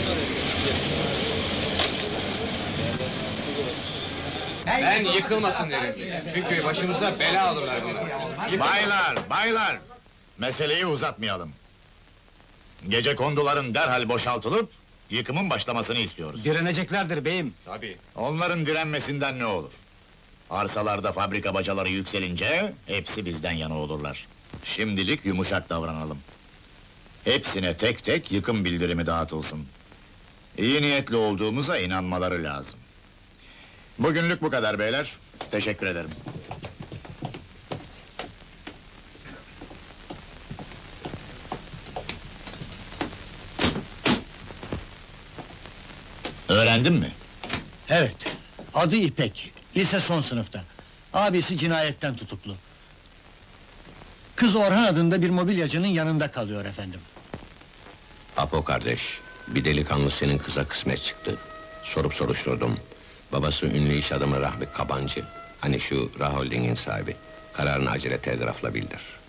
Ben yıkılmasın derim. Çünkü başımıza bela alırlar bunu. Baylar! Meseleyi uzatmayalım. Gecekonduların derhal boşaltılıp yıkımın başlamasını istiyoruz. Direneceklerdir beyim. Tabii. Onların direnmesinden ne olur? Arsalarda fabrika bacaları yükselince hepsi bizden yana olurlar. Şimdilik yumuşak davranalım. Hepsine tek tek yıkım bildirimi dağıtılsın. İyi niyetli olduğumuza inanmaları lazım. Bugünlük bu kadar beyler. Teşekkür ederim. Öğrendin mi? Evet, adı İpek, lise son sınıfta. Abisi cinayetten tutuklu. Kız Orhan adında bir mobilyacının yanında kalıyor efendim. Apo kardeş, bir delikanlı senin kıza kısmet çıktı. Sorup soruşturdum. Babası ünlü iş adamı Rahmi Kabancı. Hani şu Ra Holding'in sahibi. Kararını acele telgrafla bildir.